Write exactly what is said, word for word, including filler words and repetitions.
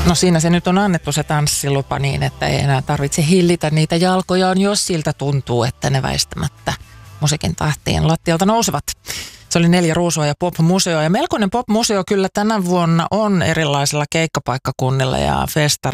No siinä se nyt on annettu se tanssilupa niin, että ei enää tarvitse hillitä niitä jalkojaan, jos siltä tuntuu, että ne väistämättä musiikin tahtiin lattialta nousevat. Se oli Neljä Ruusua ja Pop-museo, ja melkoinen Pop-museo kyllä tänä vuonna on erilaisilla keikkapaikkakunnilla ja festareilla.